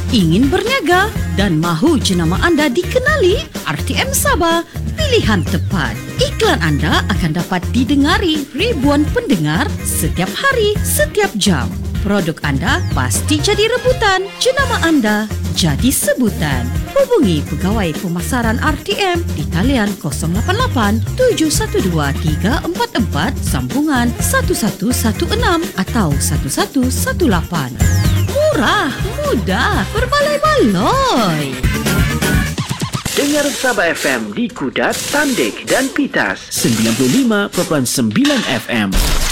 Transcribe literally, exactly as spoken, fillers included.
Ingin berniaga dan mahu jenama anda dikenali? R T M Sabah, pilihan tepat. Iklan anda akan dapat didengari ribuan pendengar setiap hari, setiap jam. Produk anda pasti jadi rebutan. Jenama anda jadi sebutan. Hubungi Pegawai Pemasaran R T M di talian kosong lapan lapan tujuh satu dua tiga empat empat sambungan satu satu satu enam atau satu satu satu lapan. Murah, mudah, berbaloi-baloi. Dengar Sabah F M di Kudat, Tandik dan Pitas. sembilan puluh lima perpuluhan sembilan F M.